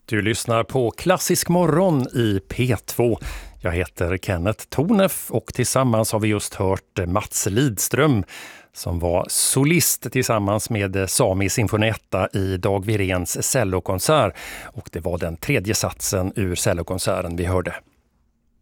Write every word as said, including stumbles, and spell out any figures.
Du lyssnar på Klassisk morgon i P två. Jag heter Kenneth Tornef och tillsammans har vi just hört Mats Lidström som var solist tillsammans med Sami Sinfonietta i Dag Wiréns cellokonsert. Och det var den tredje satsen ur cellokonserten vi hörde.